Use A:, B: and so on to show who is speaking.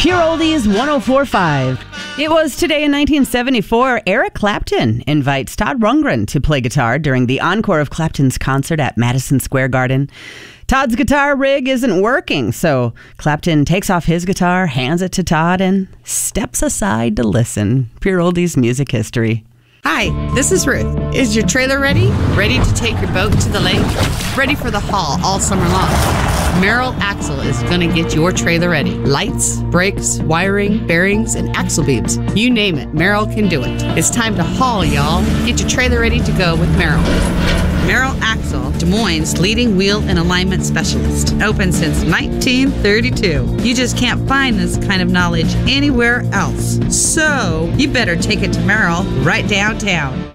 A: Pure Oldies 104.5. It was today in 1974, Eric Clapton invites Todd Rundgren to play guitar during the encore of Clapton's concert at Madison Square Garden. Todd's guitar rig isn't working, so Clapton takes off his guitar, hands it to Todd, and steps aside to listen. Pure Oldies music history.
B: Hi, this is Ruth. Is your trailer ready? Ready to take your boat to the lake? Ready for the haul all summer long? Merrill Axle is going to get your trailer ready. Lights, brakes, wiring, bearings, and axle beams. You name it, Merrill can do it. It's time to haul, y'all. Get your trailer ready to go with Merrill. Merrill Axle, Des Moines' leading wheel and alignment specialist. Open since 1932. You just can't find this kind of knowledge anywhere else. So, you better take it to Merrill right downtown.